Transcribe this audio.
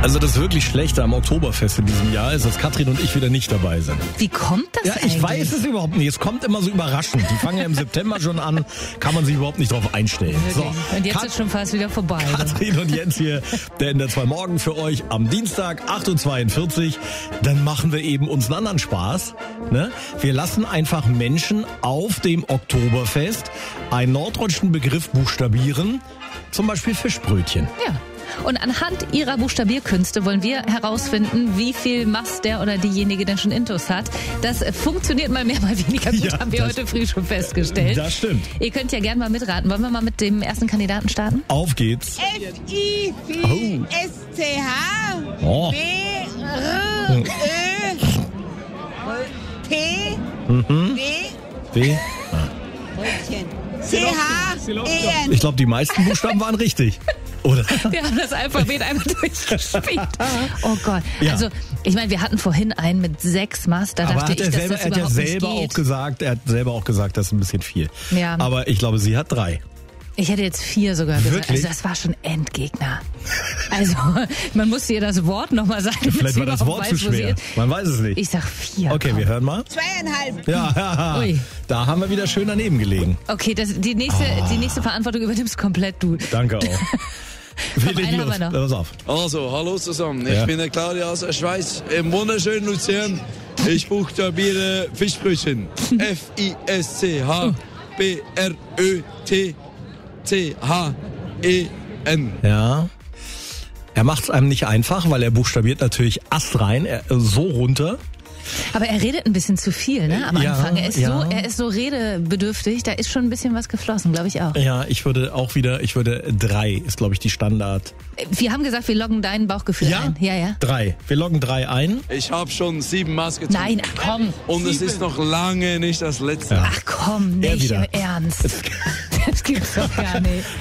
Also das wirklich Schlechte am Oktoberfest in diesem Jahr ist, dass Katrin und ich wieder nicht dabei sind. Wie kommt das eigentlich? Ja, ich weiß es überhaupt nicht. Es kommt immer so überraschend. Die fangen ja im September schon an, kann man sich überhaupt nicht drauf einstellen. So, und jetzt ist schon fast wieder vorbei. Katrin und Jens hier, der in der 2 Morgen für euch am Dienstag, 8.42 Uhr. Dann machen wir eben uns einen anderen Spaß. Ne? Wir lassen einfach Menschen auf dem Oktoberfest einen norddeutschen Begriff buchstabieren. Zum Beispiel Fischbrötchen. Ja. Und anhand ihrer Buchstabierkünste wollen wir herausfinden, wie viel Mast der oder diejenige denn schon intus hat. Das funktioniert mal mehr, mal weniger gut, haben wir heute früh schon festgestellt. Das stimmt. Ihr könnt ja gerne mal mitraten. Wollen wir mal mit dem ersten Kandidaten starten? Auf geht's. F-I-C-S-C-H W. C-H-E-N. Ich glaube, die meisten Buchstaben waren richtig. Oder? Wir haben das Alphabet einmal durchgespielt. Oh Gott. Ja. Also, ich meine, wir hatten vorhin einen mit 6 Mast. Da dachte ich, dass das er hat ja überhaupt nicht selber geht. auch gesagt, das ist ein bisschen viel. Ja. Aber ich glaube, sie hat 3. Ich hätte jetzt 4 sogar gesagt. Wirklich? Also das war schon Endgegner. Also man musste ihr das Wort nochmal sagen. Vielleicht war das Wort zu schwer. Man weiß es nicht. Ich sag 4. Okay, wir hören mal. 2,5. Ja, Ui. Da haben wir wieder schön daneben gelegen. Okay, die nächste Verantwortung übernimmst komplett du. Danke auch. Wir legen einen los. haben wir noch. Pass auf. Also, hallo zusammen. Ich Ja. bin der Claudia aus der Schweiz, im wunderschönen Luzern. Ich buchstabiere Fischbrötchen. F-I-S-C-H-B-R-Ö-T-C-H-E-N. Ja. Er macht es einem nicht einfach, weil er buchstabiert natürlich astrein, so runter. Aber er redet ein bisschen zu viel, ne? Am Ja, Anfang. ja. Er ist so redebedürftig. Da ist schon ein bisschen was geflossen, glaube ich auch. Ja, ich würde 3 ist, glaube ich, die Standard. Wir haben gesagt, wir loggen dein Bauchgefühl ein. Ja. 3. Wir loggen 3 ein. Ich habe schon 7 Maß getrunken. Nein, ach komm. Und es ist noch lange nicht das letzte. Ja. Ach komm, Er nicht wieder. im Ernst. Das gibt's doch gar nicht.